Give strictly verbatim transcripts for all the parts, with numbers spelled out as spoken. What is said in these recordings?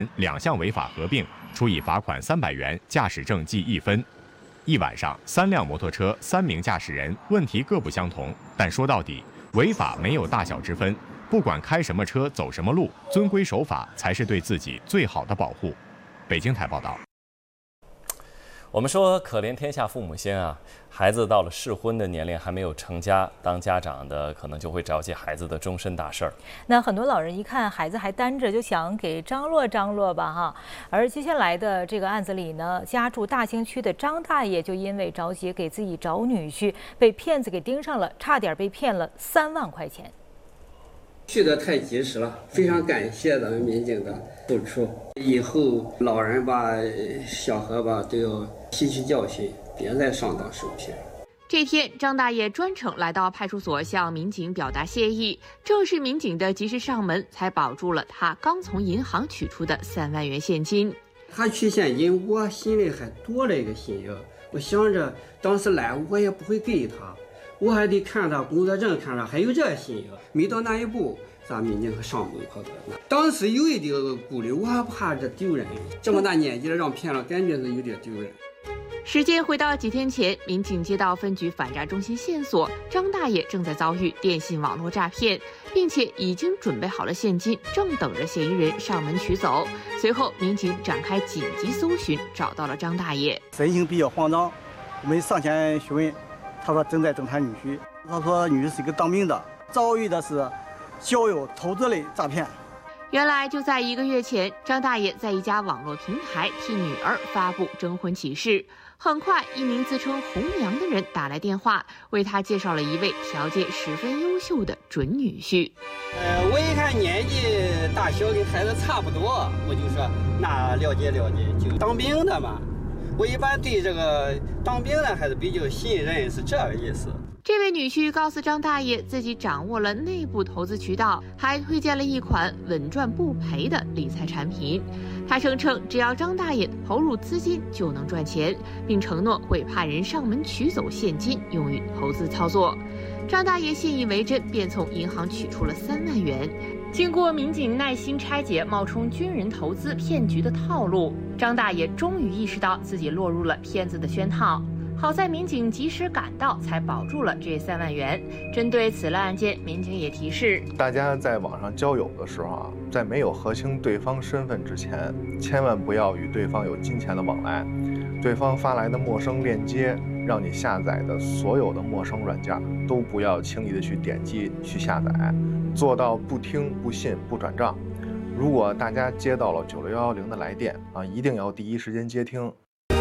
两项违法合并，处以罚款三百元，驾驶证记一分。一晚上，三辆摩托车，三名驾驶人，问题各不相同，但说到底，违法没有大小之分。不管开什么车，走什么路，遵规守法才是对自己最好的保护。北京台报道。 我们说可怜天下父母心啊，孩子到了适婚的年龄还没有成家，当家长的可能就会着急孩子的终身大事儿。 那很多老人一看孩子还单着，就想给张罗张罗吧哈。而接下来的这个案子里呢，家住大兴区的张大爷就因为着急给自己找女婿，被骗子给盯上了，差点被骗了三万块钱。 去的太及时了，非常感谢咱们民警的付出。以后老人吧、小孩吧都要吸取教训，别再上当受骗。 这天，张大爷专程来到派出所向民警表达谢意，正是民警的及时上门，才保住了他刚从银行取出的三万元现金。 他取现金，我心里还多了一个心眼，我想着当时来我也不会给他。我还得看他工作证，看他还有这心眼。没到那一步，咱民警可上门口的。当时有一点顾虑，我还怕这丢人。这么大年纪了让骗了，感觉是有点丢人。 时间回到几天前，民警接到分局反诈中心线索，张大爷正在遭遇电信网络诈骗，并且已经准备好了现金，正等着嫌疑人上门取走。随后，民警展开紧急搜寻，找到了张大爷。 神情比较慌张，我们上前询问。他说正在等他女婿，他说女婿是一个当兵的，遭遇的是交友投资类诈骗。 原来就在一个月前，张大爷在一家网络平台替女儿发布征婚启事。很快，一名自称红娘的人打来电话，为他介绍了一位条件十分优秀的准女婿。 呃，我一看年纪大小跟孩子差不多，我就说那了解了解，就当兵的嘛。我一般对这个当兵的还是比较信任，是这个意思。 这位女婿告诉张大爷，自己掌握了内部投资渠道，还推荐了一款稳赚不赔的理财产品。他声称，只要张大爷投入资金就能赚钱，并承诺会派人上门取走现金，用于投资操作。张大爷信以为真，便从银行取出了三万元。经过民警耐心拆解冒充军人投资骗局的套路，张大爷终于意识到自己落入了骗子的圈套。好在民警及时赶到，才保住了这三万元。针对此类案件，民警也提示大家在网上交友的时候啊，在没有核清对方身份之前，千万不要与对方有金钱的往来。对方发来的陌生链接，让你下载的所有的陌生软件都不要轻易的去点击去下载，做到不听不信不转账。如果大家接到了九六幺幺零的来电啊，一定要第一时间接听。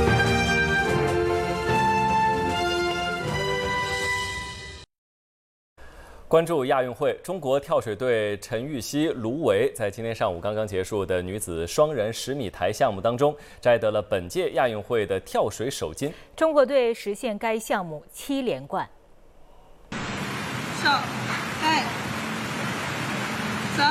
关注亚运会，中国跳水队陈芋汐、卢维在今天上午刚刚结束的女子双人十米台项目当中，摘得了本届亚运会的跳水首金。 中国队实现该项目七连冠。 上，哎，走。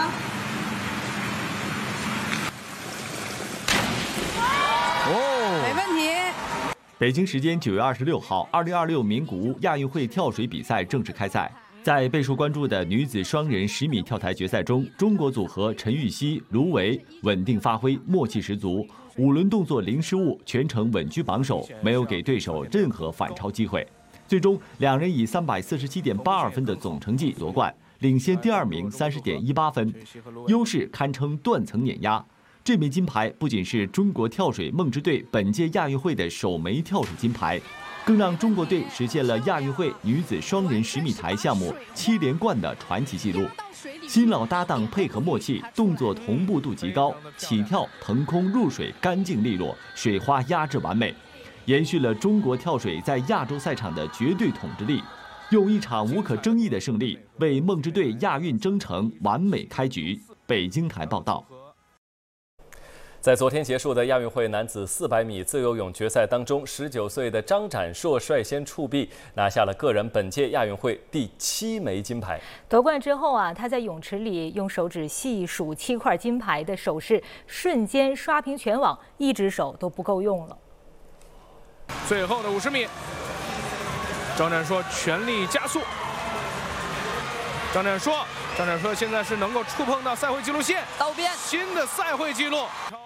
哦，没问题。北京时间九月二十六号，二零二六名古屋亚运会跳水比赛正式开赛。在备受关注的女子双人十米跳台决赛中，中国组合陈芋汐、卢维稳定发挥，默契十足，五轮动作零失误，全程稳居榜首，没有给对手任何反超机会。最终，两人以三百四十七点八二分的总成绩夺冠，领先第二名三十点一八分，优势堪称断层碾压。这枚金牌不仅是中国跳水梦之队本届亚运会的首枚跳水金牌，更让中国队实现了亚运会女子双人十米台项目七连冠的传奇纪录。新老搭档配合默契，动作同步度极高，起跳、腾空、入水干净利落，水花压制完美，延续了中国跳水在亚洲赛场的绝对统治力，用一场无可争议的胜利为梦之队亚运征程完美开局。北京台报道。 在昨天结束的亚运会男子四百米自由泳决赛当中，十九岁的张展硕率先触壁，拿下了个人本届亚运会第七枚金牌。 夺冠之后啊，他在泳池里用手指细数七块金牌的手势，瞬间刷屏全网，一只手都不够用了。 最后的五十米，张展硕全力加速。张展硕，张展硕现在是能够触碰到赛会纪录线， 到边， 新的赛会纪录。